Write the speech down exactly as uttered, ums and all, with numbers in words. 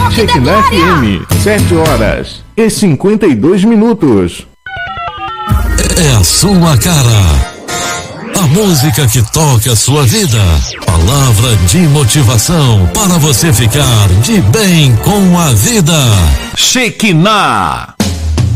Shekinah F M, sete horas e cinquenta e dois minutos. É a sua cara. A música que toca a sua vida. Palavra de motivação para você ficar de bem com a vida. Shekinah.